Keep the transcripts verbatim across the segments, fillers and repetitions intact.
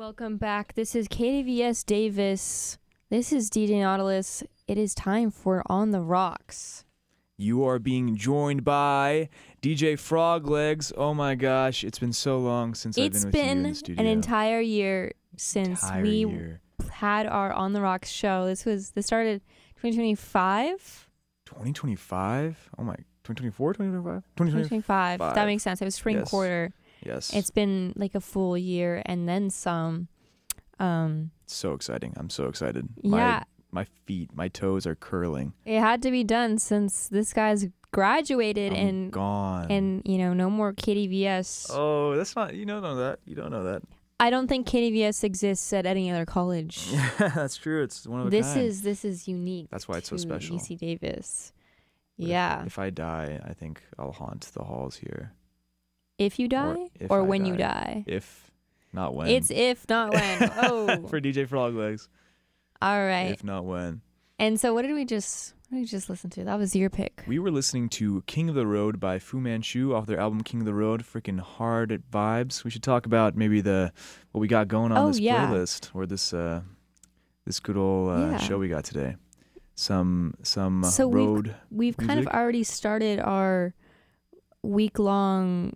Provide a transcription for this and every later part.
Welcome back. This is K D V S Davis. This is D J Nautilus. It is time for On the Rocks. You are being joined by D J Froglegs. Oh my gosh, it's been so long since I've It's been with you in the been studio. an entire year since Entire we year. had our On the Rocks show. This was this started twenty twenty-five. twenty twenty-five? Oh my, twenty twenty-four, twenty twenty-five? twenty twenty-five. That Five. makes sense. It was spring Yes. quarter. Yes. It's been like a full year and then some. Um, so exciting. I'm so excited. My, yeah, my feet, my toes are curling. it had to be done since this guy's graduated I'm and gone. and you know no more K D V S. Oh, that's not, you don't know that. You don't know that. I don't think K D V S exists at any other college. That's true. It's one of a This kind. is this is unique. That's why it's so to special. U C Davis. But if- Yeah. If, I die, I think I'll haunt the halls here. If you die if or I when you die. die. If, not when. It's if not when. Oh. For D J Froglegs. All right. If not when. And so what did we just what did we just listen to? That was your pick. We were listening to King of the Road by Fu Manchu off their album King of the Road. Freaking hard vibes. We should talk about maybe the what we got going on Oh, this yeah. playlist or this uh, this good old uh, Yeah. show we got today. Some some uh, So we've- road. We've kind of music? already started our week long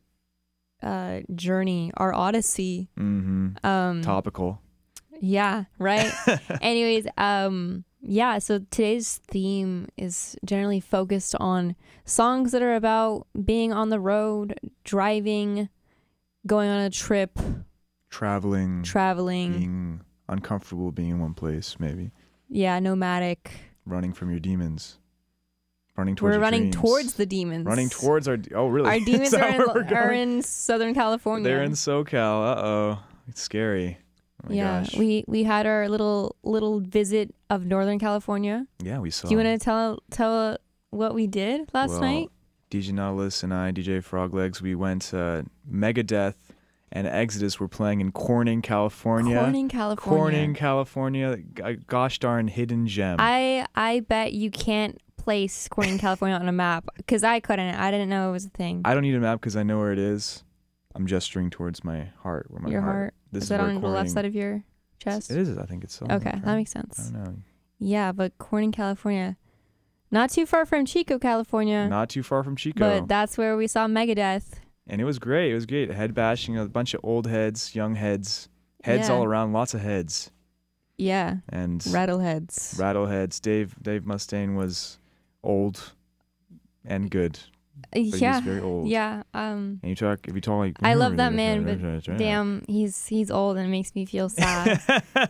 uh journey, our odyssey. Mm-hmm. Um Topical. Yeah, right. Anyways, um yeah, so today's theme is generally focused on songs that are about being on the road, driving, going on a trip, Traveling. traveling. Being uncomfortable being in one place, maybe. Yeah, nomadic. Running from your demons. Running towards We're your running dreams. towards the demons. Running towards our... Oh, really? Our Is demons that are in, where we're are going? in Southern California. They're in SoCal. Uh-oh. It's scary. Oh my yeah, gosh. we we had our little little visit of Northern California. Yeah, we saw. Do you want to tell tell what we did last well, night? D J Nautilus and I, D J Froglegs, we went uh, Megadeth and Exodus were playing in Corning, California. Corning, California. Corning, California. G- Gosh darn hidden gem. I I bet you can't place Corning, California on a map because I couldn't. I didn't know it was a thing. I don't need a map because I know where it is. I'm gesturing towards my heart. Where my Your heart. This is is that where on the Corning, left side of your chest? It is. I think it's so. Okay, right? that makes I sense. don't know. Yeah, but Corning, California, not too far from Chico, California. Not too far from Chico. But that's where we saw Megadeth. And it was great. It was great. Head bashing, a bunch of old heads, young heads, heads Yeah. all around, lots of heads. Yeah, And Rattleheads. Rattleheads. Dave Dave Mustaine was old and good. But he yeah, was very old. yeah. Um, And you talk if you talk like I love that man, but damn, he's he's old and it makes me feel sad.